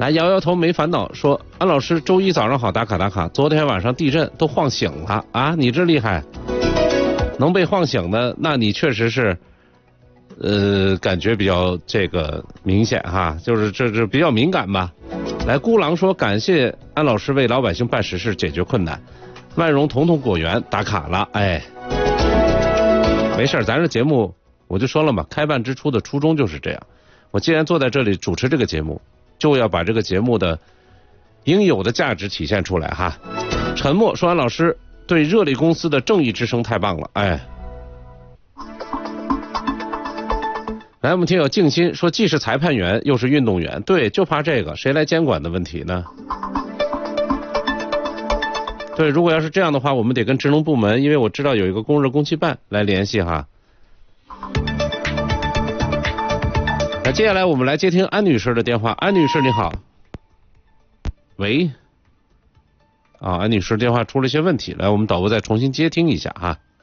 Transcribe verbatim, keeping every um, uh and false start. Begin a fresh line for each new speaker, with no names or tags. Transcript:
来摇摇头没烦恼，说安老师周一早上好，打卡打卡。昨天晚上地震都晃醒了啊，你这厉害，能被晃醒的，那你确实是，呃，感觉比较这个明显哈，就是这这比较敏感吧。来，孤狼说感谢安老师为老百姓办实事，解决困难。万荣彤彤果园打卡了，哎，没事，咱这节目我就说了嘛，开办之初的初衷就是这样。我既然坐在这里主持这个节目，就要把这个节目的应有的价值体现出来哈。沉默说安老师对热力公司的正义之声太棒了，哎。来，我们听友静心说，既是裁判员又是运动员，对，就怕这个谁来监管的问题呢？对，如果要是这样的话，我们得跟职能部门，因为我知道有一个供热供气办来联系哈。那接下来我们来接听安女士的电话。安女士你好。喂。啊，安女士电话出了些问题，来，我们导播再重新接听一下哈。